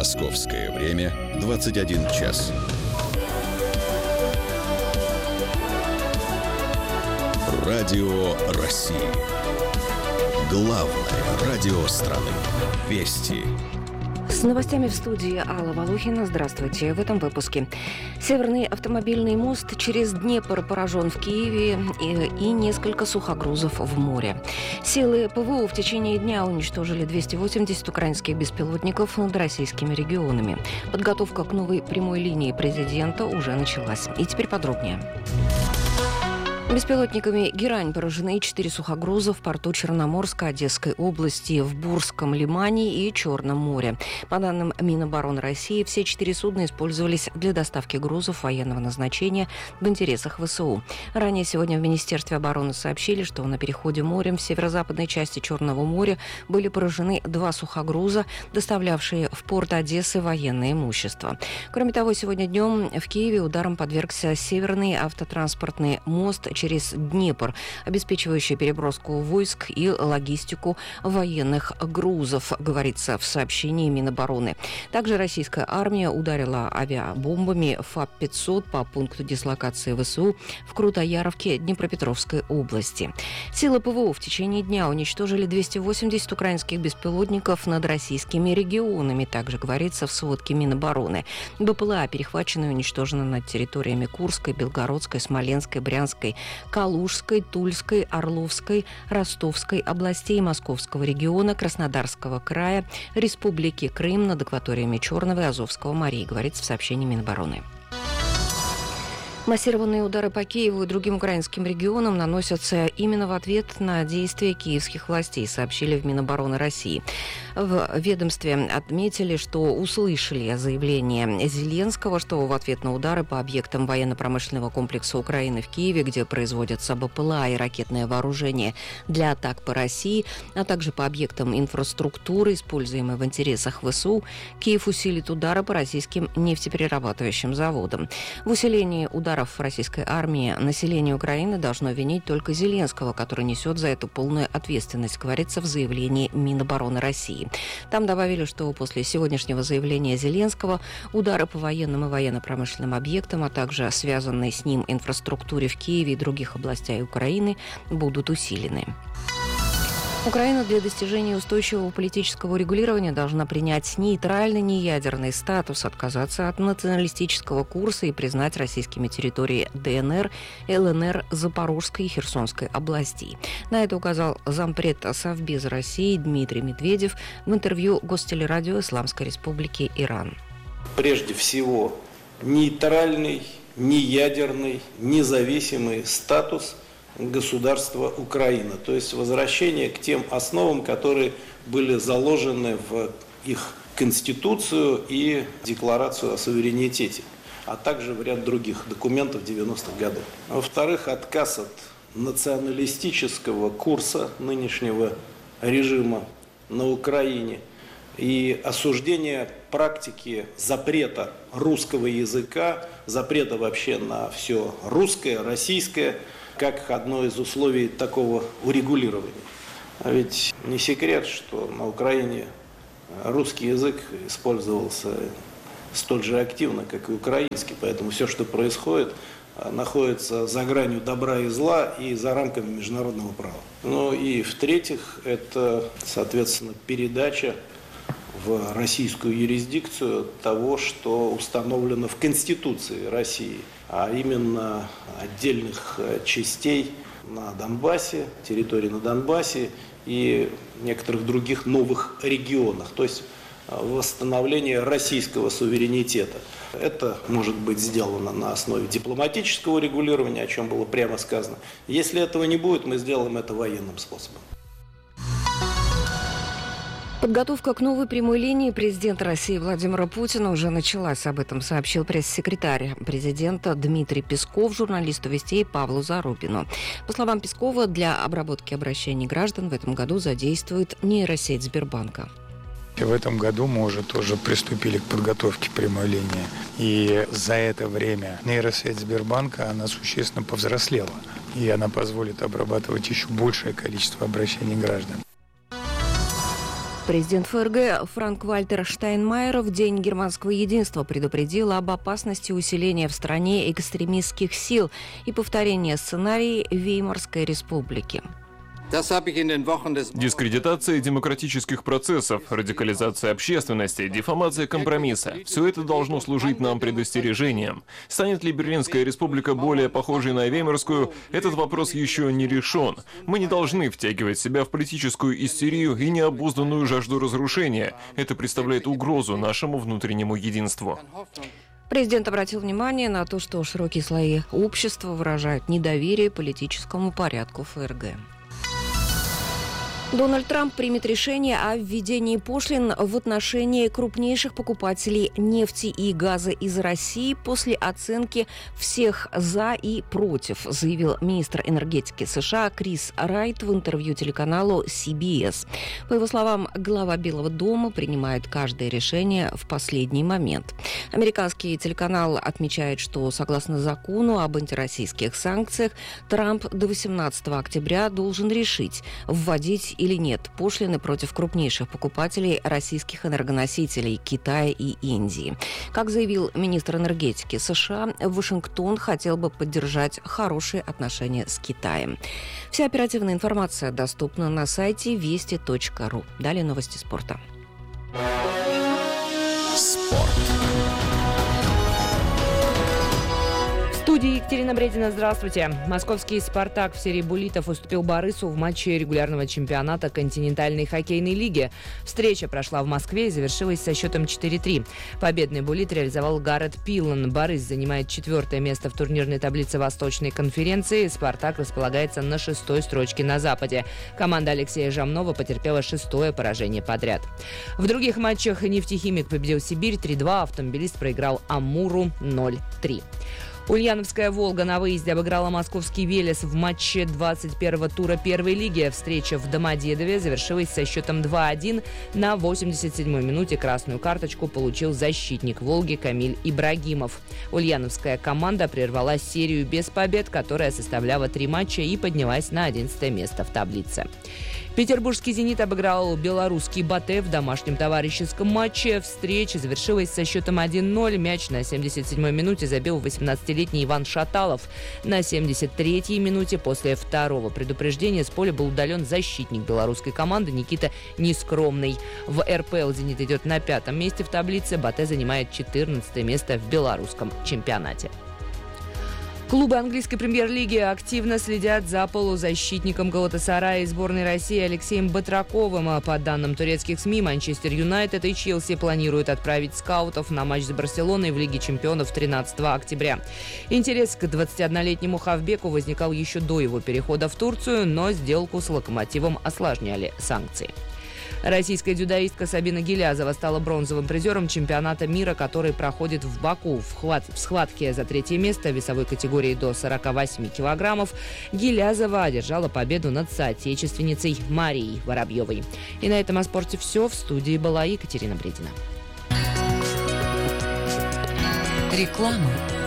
Московское время 21 час. Радио России. Главное радио страны. Вести. С новостями в студии Алла Волохина. Здравствуйте. В этом выпуске. Северный автомобильный мост через Днепр поражен в Киеве и несколько сухогрузов в море. Силы ПВО в течение дня уничтожили 280 украинских беспилотников над российскими регионами. Подготовка к новой прямой линии президента уже началась. И теперь подробнее. Беспилотниками «Герань» поражены 4 сухогруза в порту Черноморска Одесской области, в Бурском лимане и Черном море. По данным Минобороны России, все 4 судна использовались для доставки грузов военного назначения в интересах ВСУ. Ранее сегодня в Министерстве обороны сообщили, что на переходе морем в северо-западной части Черного моря были поражены 2 сухогруза, доставлявшие в порт Одессы военное имущество. Кроме того, сегодня днем в Киеве ударом подвергся Северный автотранспортный мост через Днепр, обеспечивающий переброску войск и логистику военных грузов, говорится в сообщении Минобороны. Также российская армия ударила авиабомбами ФАП-500 по пункту дислокации ВСУ в Крутояровке Днепропетровской области. Силы ПВО в течение дня уничтожили 280 украинских беспилотников над российскими регионами, также говорится в сводке Минобороны. БПЛА перехвачены и уничтожены над территориями Курской, Белгородской, Смоленской, Брянской, Калужской, Тульской, Орловской, Ростовской областей, Московского региона, Краснодарского края, Республики Крым, над акваториями Черного и Азовского морей, говорится в сообщении Минобороны. Массированные удары по Киеву и другим украинским регионам наносятся именно в ответ на действия киевских властей, сообщили в Минобороны России. В ведомстве отметили, что услышали заявление Зеленского, что в ответ на удары по объектам военно-промышленного комплекса Украины в Киеве, где производятся БПЛА и ракетное вооружение для атак по России, а также по объектам инфраструктуры, используемой в интересах ВСУ, Киев усилит удары по российским нефтеперерабатывающим заводам. В усилении ударов российской армии население Украины должно винить только Зеленского, который несет за это полную ответственность, говорится в заявлении Минобороны России. Там добавили, что после сегодняшнего заявления Зеленского удары по военным и военно-промышленным объектам, а также связанной с ним инфраструктуре в Киеве и других областях Украины будут усилены. Украина для достижения устойчивого политического урегулирования должна принять нейтральный неядерный статус, отказаться от националистического курса и признать российскими территории ДНР, ЛНР, Запорожской и Херсонской областей. На это указал зампред Совбеза России Дмитрий Медведев в интервью Гостелерадио Исламской Республики Иран. Прежде всего, нейтральный, неядерный, независимый статус государства Украина, то есть возвращение к тем основам, которые были заложены в их Конституцию и Декларацию о суверенитете, а также в ряд других документов 90-х годов. Во-вторых, отказ от националистического курса нынешнего режима на Украине и осуждение практики запрета русского языка, запрета вообще на все русское, российское, как одно из условий такого урегулирования. А ведь не секрет, что на Украине русский язык использовался столь же активно, как и украинский, поэтому все, что происходит, находится за гранью добра и зла и за рамками международного права. Ну и в-третьих, это, соответственно, передача в российскую юрисдикцию того, что установлено в Конституции России, а именно отдельных частей на Донбассе, территории на Донбассе и некоторых других новых регионах, то есть восстановление российского суверенитета. Это может быть сделано на основе дипломатического регулирования, о чем было прямо сказано. Если этого не будет, мы сделаем это военным способом. Подготовка к новой прямой линии президента России Владимира Путина уже началась. Об этом сообщил пресс-секретарь президента Дмитрий Песков журналисту «Вестей» Павлу Зарубину. По словам Пескова, для обработки обращений граждан в этом году задействует нейросеть Сбербанка. В этом году мы уже тоже приступили к подготовке прямой линии. И за это время нейросеть Сбербанка, она существенно повзрослела. И она позволит обрабатывать еще большее количество обращений граждан. Президент ФРГ Франк-Вальтер Штайнмайер в День германского единства предупредил об опасности усиления в стране экстремистских сил и повторения сценария Веймарской республики. Дискредитация демократических процессов, радикализация общественности, дефамация компромисса – все это должно служить нам предостережением. Станет ли Берлинская республика более похожей на Веймарскую, этот вопрос еще не решен. Мы не должны втягивать себя в политическую истерию и необузданную жажду разрушения. Это представляет угрозу нашему внутреннему единству. Президент обратил внимание на то, что широкие слои общества выражают недоверие политическому порядку ФРГ. Дональд Трамп примет решение о введении пошлин в отношении крупнейших покупателей нефти и газа из России после оценки всех «за» и «против», заявил министр энергетики США Крис Райт в интервью телеканалу CBS. По его словам, глава Белого дома принимает каждое решение в последний момент. Американский телеканал отмечает, что, согласно закону об антироссийских санкциях, Трамп до 18 октября должен решить, вводить или нет пошлины против крупнейших покупателей российских энергоносителей Китая и Индии. Как заявил министр энергетики США, Вашингтон хотел бы поддержать хорошие отношения с Китаем. Вся оперативная информация доступна на сайте вести.ру. Далее новости спорта. Спорт. В студии Екатерина Бредина. Здравствуйте. Московский «Спартак» в серии буллитов уступил «Борису» в матче регулярного чемпионата континентальной хоккейной лиги. Встреча прошла в Москве и завершилась со счетом 4-3. Победный буллит реализовал Гаррет Пилан. «Борис» занимает 4-е место в турнирной таблице Восточной конференции. «Спартак» располагается на 6-й строчке на Западе. Команда Алексея Жамнова потерпела 6-е поражение подряд. В других матчах «Нефтехимик» победил «Сибирь» 3-2, «Автомобилист» проиграл «Амуру» 0-3. Ульяновская «Волга» на выезде обыграла московский «Велес» в матче 21-го тура первой лиги. Встреча в Домодедове завершилась со счетом 2-1. На 87-й минуте красную карточку получил защитник «Волги» Камиль Ибрагимов. Ульяновская команда прервала серию без побед, которая составляла 3 матча и поднялась на 11-е место в таблице. Петербургский «Зенит» обыграл белорусский «Батэ» в домашнем товарищеском матче. Встреча завершилась со счетом 1-0. Мяч на 77-й минуте забил 18-летний Иван Шаталов. На 73-й минуте после второго предупреждения с поля был удален защитник белорусской команды Никита Нескромный. В РПЛ «Зенит» идет на 5-м месте в таблице. «Батэ» занимает 14-е место в белорусском чемпионате. Клубы английской премьер-лиги активно следят за полузащитником Галатасарая и сборной России Алексеем Батраковым. По данным турецких СМИ, Манчестер Юнайтед и Челси планируют отправить скаутов на матч с Барселоной в Лиге чемпионов 13 октября. Интерес к 21-летнему хавбеку возникал еще до его перехода в Турцию, но сделку с «Локомотивом» осложняли санкции. Российская дзюдоистка Сабина Гилязова стала бронзовым призером чемпионата мира, который проходит в Баку. В схватке за 3-е место в весовой категории до 48 килограммов Гилязова одержала победу над соотечественницей Марией Воробьевой. И на этом о спорте все. В студии была Екатерина Бредина. Реклама.